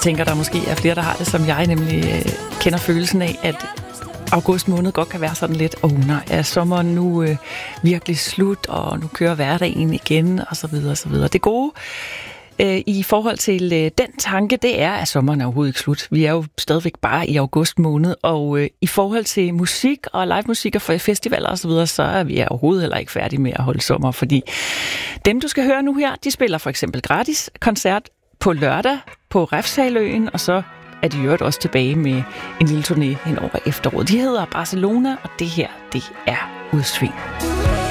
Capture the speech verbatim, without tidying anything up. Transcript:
tænker, der måske er flere, der har det, som jeg nemlig øh, kender følelsen af, at august måned godt kan være sådan lidt, åh oh, nej, er sommeren nu øh, virkelig slut, og nu kører hverdagen igen, og så videre, og så videre. Det gode øh, i forhold til øh, den tanke, det er, at sommeren er overhovedet ikke slut. Vi er jo stadigvæk bare i august måned, og øh, i forhold til musik og live musik og festivaler og så videre, så er vi overhovedet heller ikke færdige med at holde sommer, fordi dem, du skal høre nu her, de spiller for eksempel gratis koncert på lørdag på Refshaleøen, og så er de jo også tilbage med en lille turné hen over efteråret. De hedder Barcelona, og det her, det er Udsving.